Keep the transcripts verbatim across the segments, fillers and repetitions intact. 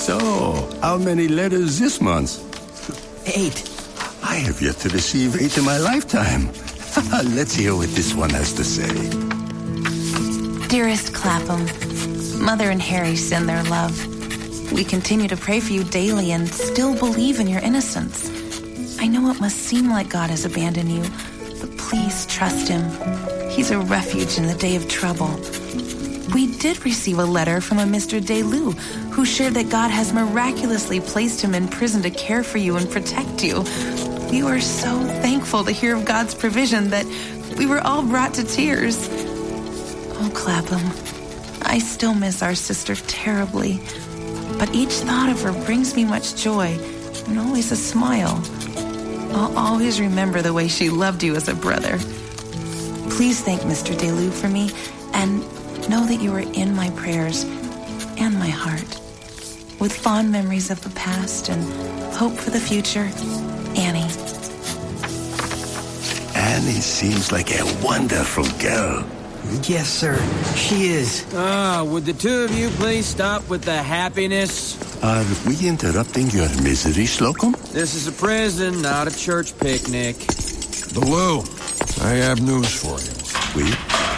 So, how many letters this month? Eight. I have yet to receive eight in my lifetime. Let's hear what this one has to say. Dearest Clapham, Mother and Harry send their love. We continue to pray for you daily and still believe in your innocence. I know it must seem like God has abandoned you, but please trust him. He's a refuge in the day of trouble. We did receive a letter from a Mister Deleu, who shared that God has miraculously placed him in prison to care for you and protect you. We were so thankful to hear of God's provision that we were all brought to tears. Oh, Clapham, I still miss our sister terribly, but each thought of her brings me much joy and always a smile. I'll always remember the way she loved you as a brother. Please thank Mister Deleu for me, and know that you are in my prayers and my heart. With fond memories of the past and hope for the future, Annie. Annie seems like a wonderful girl. Yes, sir. She is. Ah, would the two of you please stop with the happiness? Are we interrupting your misery, Slocum? This is a prison, not a church picnic. Deleu, I have news for you. We?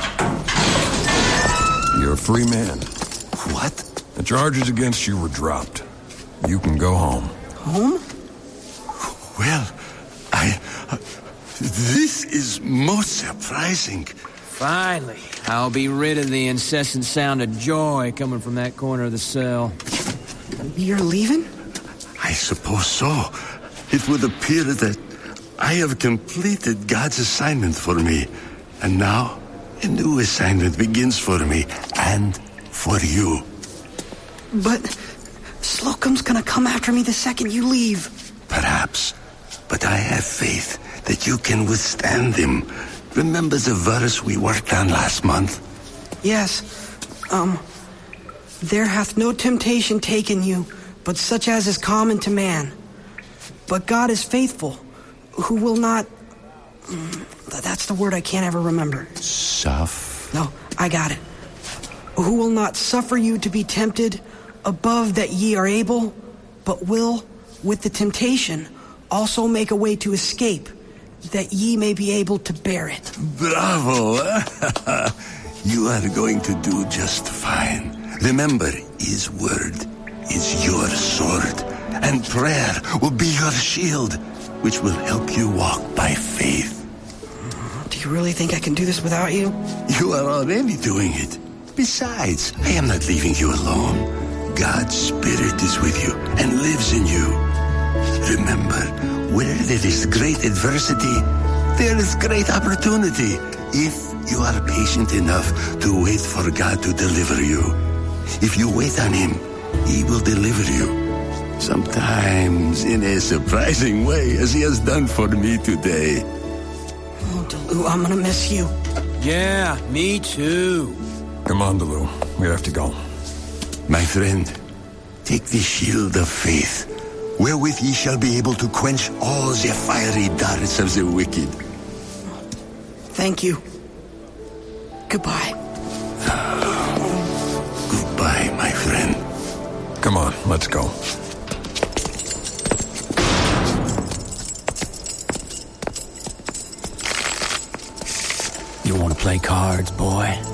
You're a free man. What? The charges against you were dropped. You can go home. Home? Well, I... Uh, this is most surprising. Finally, I'll be rid of the incessant sound of joy coming from that corner of the cell. You're leaving? I suppose so. It would appear that I have completed God's assignment for me. And now, a new assignment begins for me and for you. But Slocum's gonna come after me the second you leave. Perhaps. But I have faith that you can withstand him. Remember the verse we worked on last month? Yes. Um, there hath no temptation taken you, but such as is common to man. But God is faithful, who will not... That's the word I can't ever remember. Suff? No, I got it. Who will not suffer you to be tempted above that ye are able, but will, with the temptation, also make a way to escape, that ye may be able to bear it. Bravo! You are going to do just fine. Remember, his word is your sword, and prayer will be your shield, which will help you walk by faith. Do you really think I can do this without you? You are already doing it. Besides, I am not leaving you alone. God's Spirit is with you and lives in you. Remember, where there is great adversity, there is great opportunity, if you are patient enough to wait for God to deliver you. If you wait on him, he will deliver you. Sometimes in a surprising way, as he has done for me today. Oh, Deleu, I'm gonna miss you. Yeah, me too. Come on, Deleu. We have to go. My friend, take the shield of faith, wherewith ye shall be able to quench all the fiery darts of the wicked. Thank you. Goodbye. Goodbye, my friend. Come on, let's go. You want to play cards, boy?